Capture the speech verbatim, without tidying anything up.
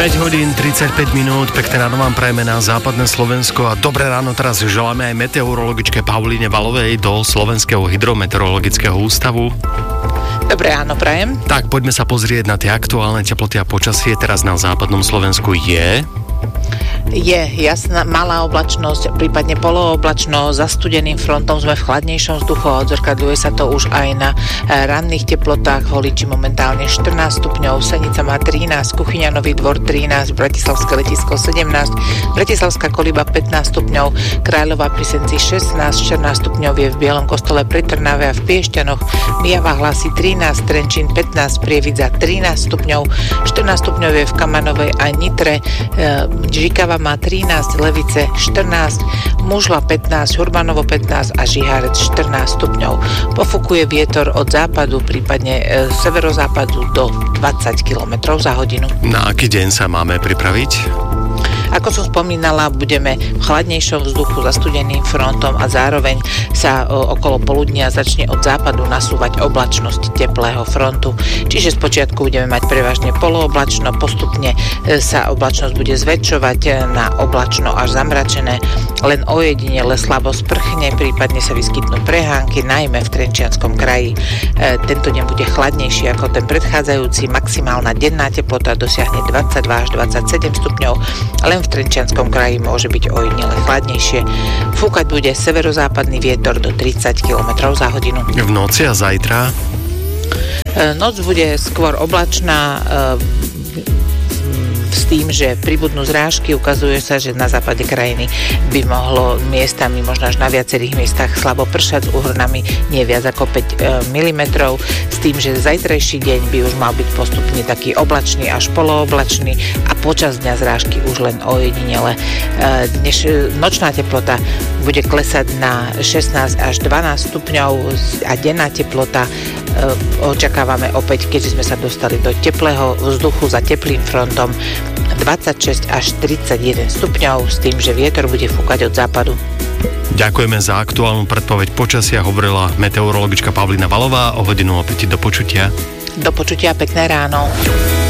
päť hodín tridsaťpäť minút, pekné ráno vám prajeme na západné Slovensko a dobré ráno teraz želáme aj meteorologičke Paulíne Valovej do Slovenského hydrometeorologického ústavu. Dobré ráno prajem. Tak poďme sa pozrieť na tie aktuálne teploty a počasie. Teraz na západnom Slovensku je... Je jasná malá oblačnosť, prípadne polooblačno, za studeným frontom sme v chladnejšom vzduchu a odzrkadľuje sa to už aj na ranných teplotách. Holiči momentálne štrnásť stupňov, Senica má trinásť, Kuchyňa Nový Dvor trinásť, Bratislavské letisko sedemnásť, Bratislavská Koliba pätnásť stupňov, Kráľová pri Senci šestnásť, štrnásť stupňov je v Bielom Kostole pri Trnave a v Piešťanoch, Mijava hlási trinásť, Trenčín pätnásť, Prievidza trinásť stupňov, štrnásť stupňov je v Kamanovej a Nitre, Žikava má trinásť, Levice štrnásť, Mužla pätnásť, Urbanovo pätnásť a Žihárec štrnásť stupňov. Pofúkuje vietor od západu, prípadne e, severozápadu do dvadsať kilometrov za hodinu. Na aký deň sa máme pripraviť? Ako som spomínala, budeme v chladnejšom vzduchu za studeným frontom a zároveň sa o, okolo poludnia začne od západu nasúvať oblačnosť teplého frontu. Čiže spočiatku budeme mať prevažne polooblačno, postupne e, sa oblačnosť bude zväčšovať na oblačno až zamračené, len ojedinele slabo sprchne, prípadne sa vyskytnú prehánky, najmä v Trenčianskom kraji. E, tento deň bude chladnejší ako ten predchádzajúci, maximálna denná teplota dosiahne dvadsaťdva až dvadsaťsedem stupňov, len v Trenčianskom kraji môže byť ojedinele chladnejšie. Fúkať bude severozápadný vietor do tridsať kilometrov za hodinu. V noci a zajtra? Noc bude skôr oblačná, s tým, že pribudnú zrážky. Ukazuje sa, že na západe krajiny by mohlo miestami, možno až na viacerých miestach slabo pršať s úhrnami nie viac ako päť milimetrov, s tým, že zajtrajší deň by už mal byť postupne taký oblačný až polooblačný a počas dňa zrážky už len ojedinele. Dnes nočná teplota bude klesať na šestnásť až dvanásť stupňov a denná teplota očakávame opäť, keďže sme sa dostali do teplého vzduchu za teplým frontom, dvadsaťšesť až tridsaťjeden stupňov, s tým, že vietor bude fúkať od západu. Ďakujeme za aktuálnu predpoveď počasia, hovorila meteorologička Paulína Valová. O hodinu opäť do počutia. Do počutia, pekné ráno.